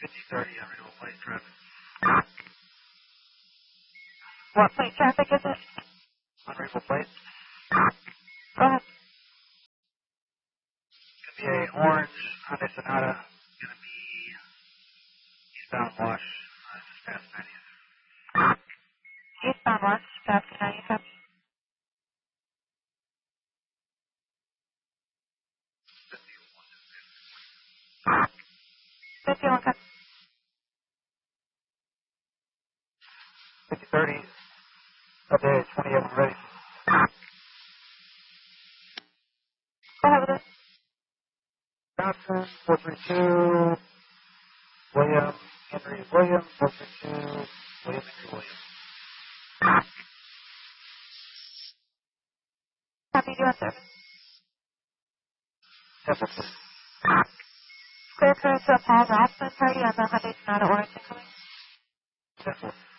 5030, unreadable plate traffic. What plate traffic is it? Unreadable plate. Go ahead. It's going to be a orange Hyundai Sonata. It's going to be eastbound wash. Just past 90th. Eastbound wash, past 90th. 51, cut. 5030. Okay, 28 ready. Go ahead with it. Johnson, 432. William, Henry, William, 432. William, Henry, William. Happy to do on service. Temple, please. Clear current to a Paul Rossman party on the Hyundai Sonata Orange incoming. Temple.